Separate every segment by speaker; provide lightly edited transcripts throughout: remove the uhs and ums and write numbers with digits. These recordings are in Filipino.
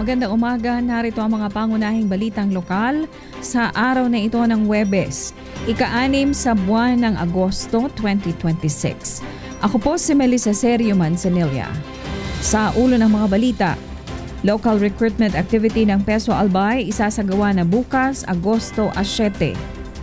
Speaker 1: magandang umaga. Narito ang mga pangunahing balitang lokal sa araw na ito ng Huwebes, ika-6 sa buwan ng Agosto 2026. Ako po si Melissa Serio Manzanilla. Sa ulo ng mga balita, local recruitment activity ng Peso Albay isasagawa na bukas, Agosto 7.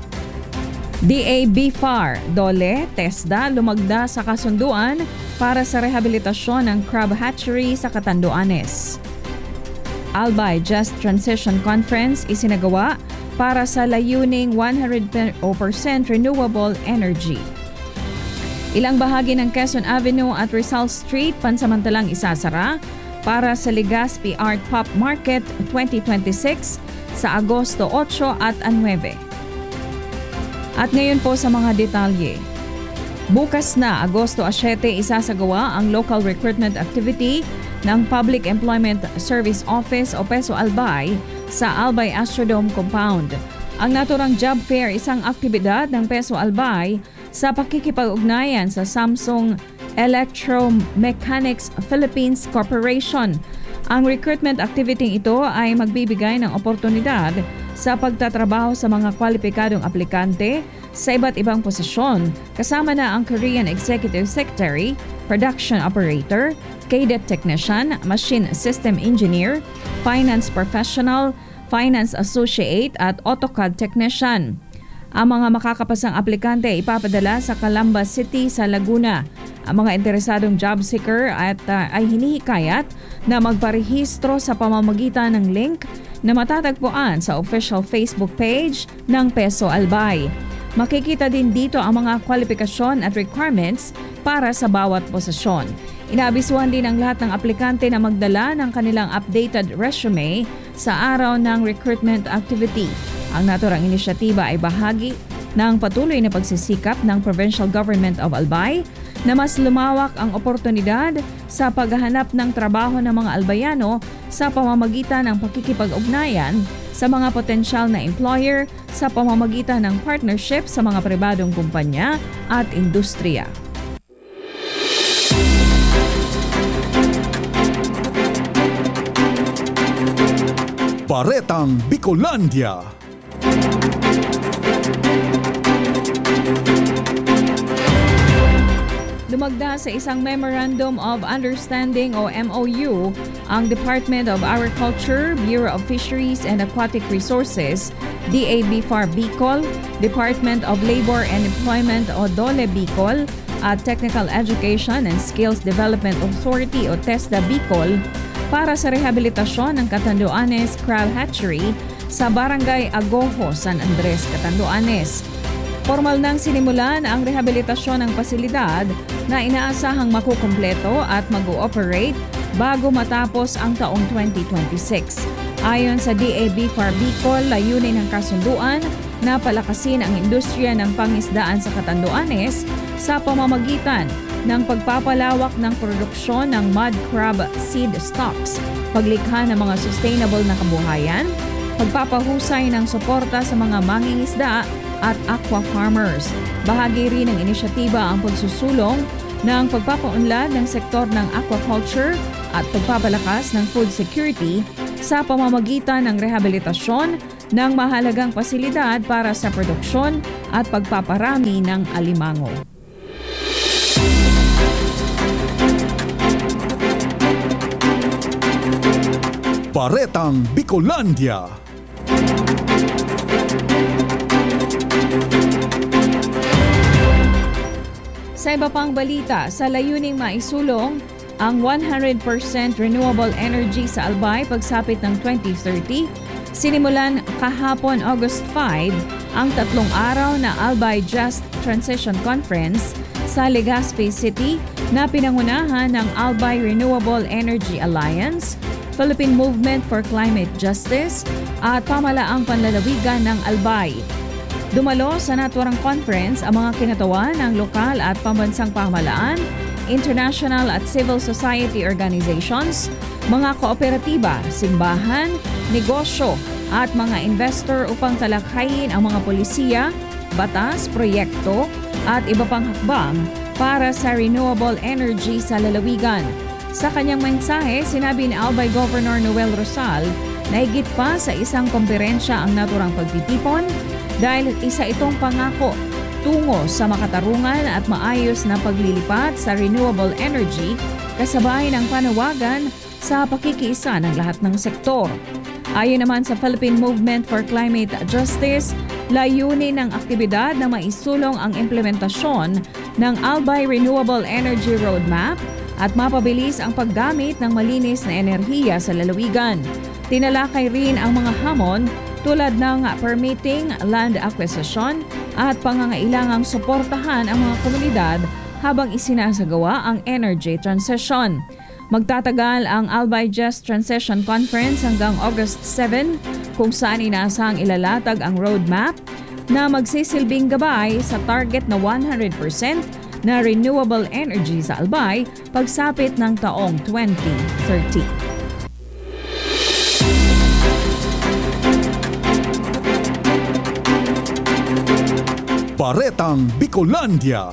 Speaker 1: DA-BFAR, DOLE, TESDA lumagda sa kasunduan para sa rehabilitasyon ng crab hatchery sa Catanduanes. Albay Just Transition Conference isinagawa para sa layuning 100% renewable energy. Ilang bahagi ng Quezon Avenue at Rizal Street pansamantalang isasara para sa Legazpi Art Pop Market 2026 sa Agosto 8 at 9. At ngayon po sa mga detalye. Bukas na, Agosto 7, isasagawa ang local recruitment activity ng Public Employment Service Office o Peso Albay sa Albay Astrodome Compound. Ang naturang job fair, isang aktibidad ng Peso Albay sa pakikipag-ugnayan sa Samsung Electromechanics Philippines Corporation. Ang recruitment activity ito ay magbibigay ng oportunidad sa pagtatrabaho sa mga kwalipikadong aplikante sa iba't ibang posisyon, kasama na ang Korean Executive Secretary, Production Operator, Cadet Technician, Machine System Engineer, Finance Professional, Finance Associate at AutoCAD Technician. Ang mga makakapasang aplikante ipapadala sa Calamba City sa Laguna. Ang mga interesadong job seeker ay hinihikayat na magparehistro sa pamamagitan ng link na matatagpuan sa official Facebook page ng Peso Albay. Makikita din dito ang mga kwalifikasyon at requirements para sa bawat posisyon. Inaabisuhan din ang lahat ng aplikante na magdala ng kanilang updated resume sa araw ng recruitment activity. Ang naturang inisyatiba ay bahagi ng patuloy na pagsisikap ng Provincial Government of Albay na mas lumawak ang oportunidad sa paghahanap ng trabaho ng mga Albayano sa pamamagitan ng pakikipag-ugnayan sa mga potensyal na employer sa pamamagitan ng partnership sa mga pribadong kumpanya at industriya.
Speaker 2: Baretang Bicolandia.
Speaker 1: Lumagda sa isang Memorandum of Understanding o MOU ang Department of Agriculture, Bureau of Fisheries and Aquatic Resources, DA-BFAR Bicol, Department of Labor and Employment o DOLE Bicol, at Technical Education and Skills Development Authority o TESDA Bicol para sa rehabilitasyon ng Catanduanes Crab Hatchery sa Barangay Agoho, San Andres, Catanduanes. Formal nang sinimulan ang rehabilitasyon ng pasilidad na inaasahang makukumpleto at mag-ooperate bago matapos ang taong 2026. Ayon sa DA-BFAR Bicol, layunin ng kasunduan na palakasin ang industriya ng pangisdaan sa Catanduanes sa pamamagitan ng pagpapalawak ng produksyon ng mud crab seed stocks, paglikha ng mga sustainable na kabuhayan, pagpapahusay ng suporta sa mga mangingisda at aqua farmers. Bahagi rin ng inisyatiba ang pagsusulong ng pagpapaunlad ng sektor ng aquaculture at pagpapalakas ng food security sa pamamagitan ng rehabilitasyon ng mahalagang pasilidad para sa produksyon at pagpaparami ng alimango.
Speaker 2: Baretang Bicolandia.
Speaker 1: Sa iba pang balita, sa layuning maisulong ang 100% renewable energy sa Albay pagsapit ng 2030, sinimulan kahapon August 5 ang 3 araw na Albay Just Transition Conference sa Legazpi City na pinangunahan ng Albay Renewable Energy Alliance, Philippine Movement for Climate Justice at Pamalaang Panlalawigan ng Albay. Dumalo sa naturang conference ang mga kinatawan ng lokal at pambansang pamahalaan, international at civil society organizations, mga kooperatiba, simbahan, negosyo at mga investor upang talakhayin ang mga polisiya, batas, proyekto at iba pang hakbang para sa renewable energy sa lalawigan. Sa kanyang mensahe, sinabi ni Albay Governor Noel Rosal na higit pa sa isang komperensya ang naturang pagtitipon dahil isa itong pangako tungo sa makatarungan at maayos na paglilipat sa renewable energy kasabay ng panawagan sa pakikiisa ng lahat ng sektor. Ayon naman sa Philippine Movement for Climate Justice, layunin ng aktibidad na maisulong ang implementasyon ng Albay Renewable Energy Roadmap at mapabilis ang paggamit ng malinis na enerhiya sa lalawigan. Tinalakay rin ang mga hamon tulad ng permitting, land acquisition at pangangailangang suportahan ang mga komunidad habang isinasagawa ang energy transition. Magtatagal ang Albay Just Transition Conference hanggang August 7 kung saan inasahang ilalatag ang roadmap na magsisilbing gabay sa target na 100% na renewable energy sa Albay pagsapit ng taong 2030.
Speaker 2: Baretang Bicolandia.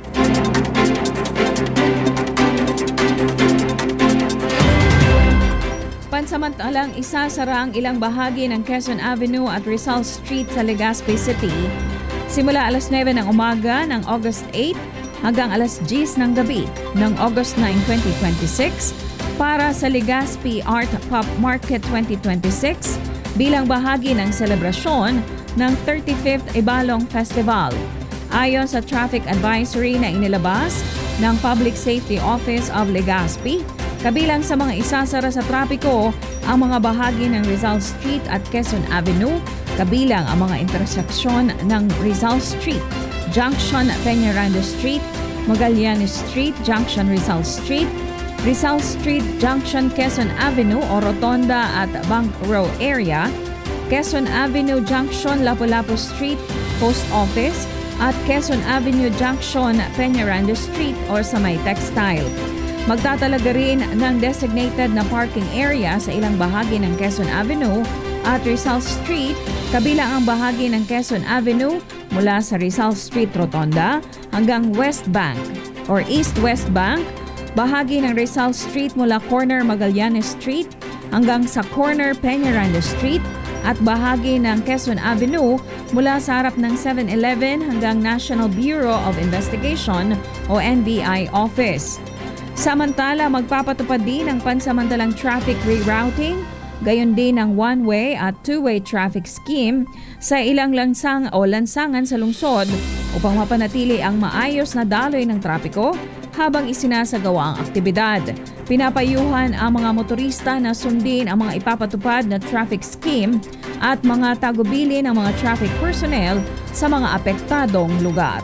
Speaker 1: Pansamantalang isasara ang ilang bahagi ng Quezon Avenue at Rizal Street sa Legazpi City simula alas 9 ng umaga ng August 8 hanggang alas 10 ng gabi ng August 9, 2026 para sa Legazpi Art Pop Market 2026 bilang bahagi ng selebrasyon ng 35th Ibalong Festival. Ayon sa traffic advisory na inilabas ng Public Safety Office of Legazpi, kabilang sa mga isasara sa trapiko ang mga bahagi ng Rizal Street at Quezon Avenue, kabilang ang mga interseksyon ng Rizal Street, Junction Peñaranda Street, Magallanes Street, Junction Rizal Street, Rizal Street, Junction Quezon Avenue o Rotonda at Bank Row area, Quezon Avenue Junction, Lapu-Lapu Street, Post Office, at Quezon Avenue Junction, Peñaranda Street o sa may textile. Magtatalaga rin ng designated na parking area sa ilang bahagi ng Quezon Avenue at Rizal Street, kabilang ang bahagi ng Quezon Avenue mula sa Rizal Street Rotonda hanggang West Bank or East-West Bank, bahagi ng Rizal Street mula corner Magallanes Street hanggang sa corner Peñaranda Street at bahagi ng Quezon Avenue mula sa harap ng 7-Eleven hanggang National Bureau of Investigation o NBI office. Samantala, magpapatupad din ng pansamantalang traffic rerouting, gayon din ng one-way at two-way traffic scheme sa ilang lansangan sa lungsod upang mapanatili ang maayos na daloy ng trapiko habang isinasagawa ang aktibidad. Pinapayuhan ang mga motorista na sundin ang mga ipapatupad na traffic scheme at mga tagubili ng mga traffic personnel sa mga apektadong lugar.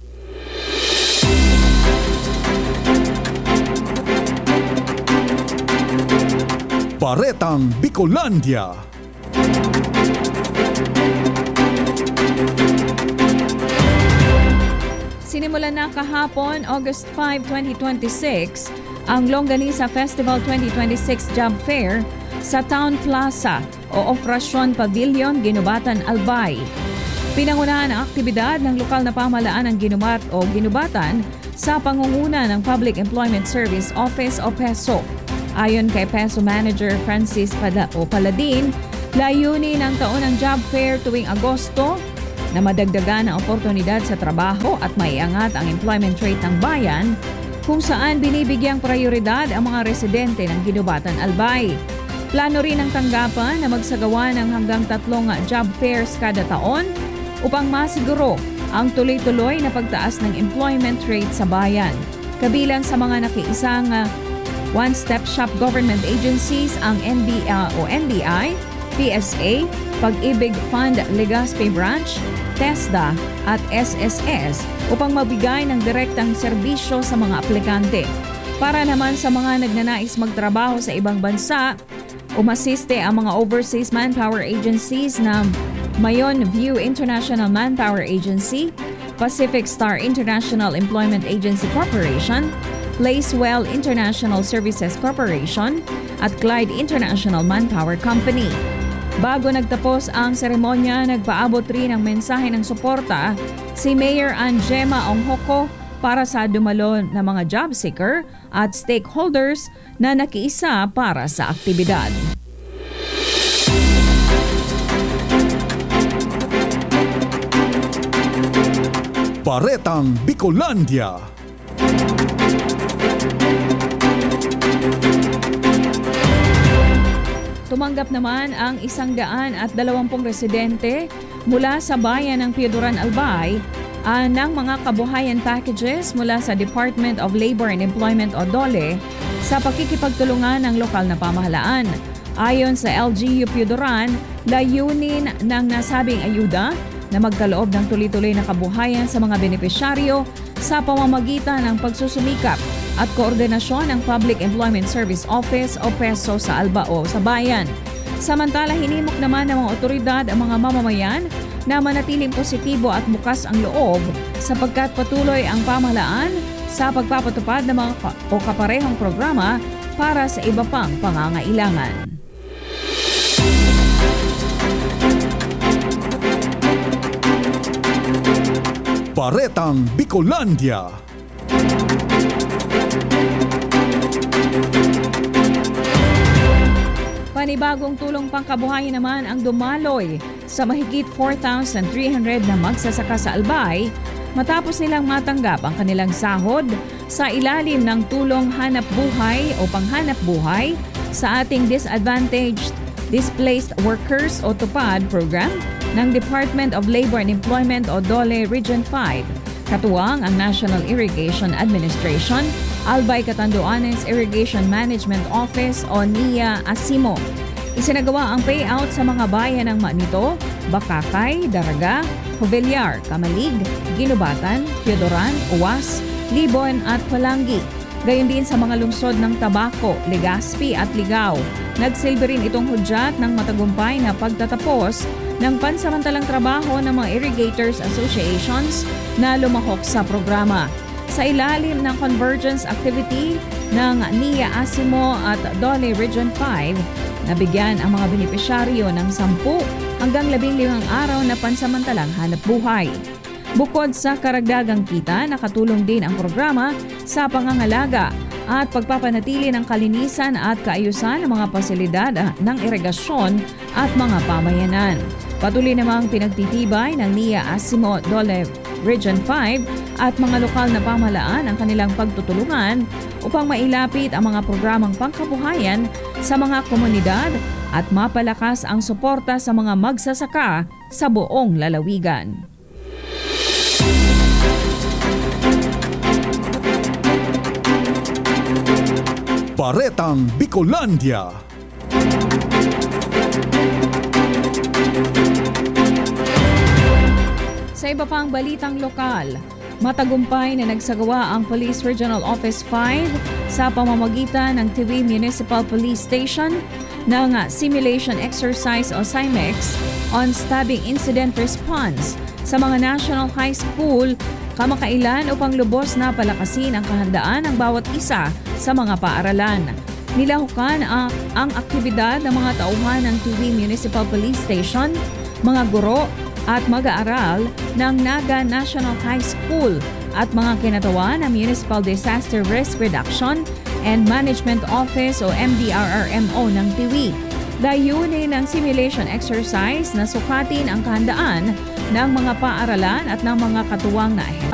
Speaker 2: Baretang Bicolandia.
Speaker 1: Sinimulan na kahapon, August 5, 2026, ang Longganisa Festival 2026 Job Fair sa Town Plaza o Operasyon Pavilion, Ginubatan, Albay. Pinangunahan ang aktibidad ng lokal na pamahalaan ng Ginubatan sa pangunguna ng Public Employment Service Office o PESO. Ayon kay PESO Manager Francis Paladin, layunin ng taon ng Job Fair tuwing Agosto na madagdagan ang oportunidad sa trabaho at maiangat ang employment rate ng bayan kung saan binibigyang prioridad ang mga residente ng Ginubatan, Albay. Plano rin ang tanggapan na magsagawa ng hanggang 3 job fairs kada taon upang masiguro ang tuloy-tuloy na pagtaas ng employment rate sa bayan. Kabilang sa mga nakiisang one-step shop government agencies ang NBI, PSA, Pag-ibig Fund Legazpi Branch, TESDA at SSS upang mabigay ng direktang serbisyo sa mga aplikante. Para naman sa mga nagnanais magtrabaho sa ibang bansa, umasiste ang mga overseas manpower agencies na Mayon View International Manpower Agency, Pacific Star International Employment Agency Corporation, Placewell International Services Corporation at Clyde International Manpower Company. Bago nagtapos ang seremonya, nagpaabot rin ng mensahe ng suporta si Mayor Angema Onghoko para sa dumalo na mga job seeker at stakeholders na nakiisa para sa aktibidad.
Speaker 2: Baretang Bicolandia.
Speaker 1: Tumanggap naman ang 120 residente mula sa bayan ng Pioduran, Albay ng mga kabuhayan packages mula sa Department of Labor and Employment o DOLE sa pakikipagtulungan ng lokal na pamahalaan. Ayon sa LGU Pioduran, layunin ng nasabing ayuda na magkaloob ng tuloy-tuloy na kabuhayan sa mga benepisyaryo sa pamamagitan ng pagsusumikap at koordinasyon ng Public Employment Service Office o PESO sa Albao sa bayan. Samantala, hinimok naman ng mga otoridad ang mga mamamayan na manatiling positibo at bukas ang loob sapagkat patuloy ang pamahalaan sa pagpapatupad ng mga kaparehong programa para sa iba pang pangangailangan.
Speaker 2: Baretang Bicolandia.
Speaker 1: Panibagong tulong pangkabuhayan naman ang dumaloy sa mahigit 4,300 na magsasaka sa Albay matapos nilang matanggap ang kanilang sahod sa ilalim ng tulong hanap buhay o panghanap buhay sa ating Disadvantaged Displaced Workers o TUPAD program ng Department of Labor and Employment o DOLE Region 5. Katuwang ang National Irrigation Administration, Albay Catanduanes Irrigation Management Office o NIA ASIMO. Isinagawa ang payout sa mga bayan ng Manito, Bakakay, Daraga, Jovellar, Kamalig, Ginubatan, Pioduran, Uwas, Libon at Palangi. Gayon din sa mga lungsod ng Tabaco, Legazpi at Ligao. Nagsilbi rin itong hudyat ng matagumpay na pagtatapos ng pansamantalang trabaho ng mga irrigators associations na lumahok sa programa. Sa ilalim ng convergence activity ng NIA ASIMO at DOLE Region 5, nabigyan ang mga benepisyaryo ng 10 hanggang 15 araw na pansamantalang hanap buhay. Bukod sa karagdagang kita, nakatulong din ang programa sa pangangalaga at pagpapanatili ng kalinisan at kaayusan ng mga pasilidad ng irigasyon at mga pamayanan. Patuloy namang pinagtitibay ng NIA ASIMO DOLE Region 5 at mga lokal na pamahalaan ang kanilang pagtutulungan upang mailapit ang mga programang pangkabuhayan sa mga komunidad at mapalakas ang suporta sa mga magsasaka sa buong lalawigan.
Speaker 2: Baretang Bicolandia.
Speaker 1: Sa iba pang balitang lokal, matagumpay na nagsagawa ang Police Regional Office 5 sa pamamagitan ng TV Municipal Police Station ng simulation exercise o SIMEX on stabbing incident response sa mga National High School kamakailan upang lubos na palakasin ang kahandaan ng bawat isa sa mga paaralan. Nilahukan ang aktibidad ng mga tauhan ng TV Municipal Police Station, mga guro at mag-aaral ng Naga National High School at mga kinatawa ng Municipal Disaster Risk Reduction and Management Office o MDRRMO ng TIWI. Layunin ng simulation exercise na sukatin ang kahandaan ng mga paaralan at ng mga katuwang na